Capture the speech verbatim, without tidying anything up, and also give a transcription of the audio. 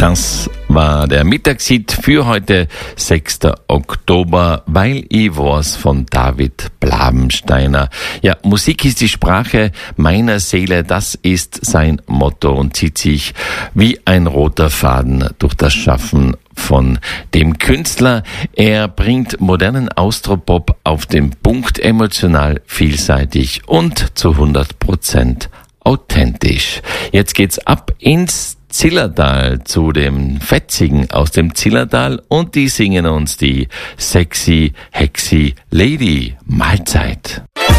Das war der Mittagshit für heute, sechster Oktober, weil ich was von David Blabensteiner. Ja, Musik ist die Sprache meiner Seele, das ist sein Motto und zieht sich wie ein roter Faden durch das Schaffen von dem Künstler. Er bringt modernen Austropop auf den Punkt, emotional, vielseitig und zu hundert Prozent authentisch. Jetzt geht's ab ins Zillertal zu dem Fetzigen aus dem Zillertal und die singen uns die Sexy Hexy Lady. Mahlzeit.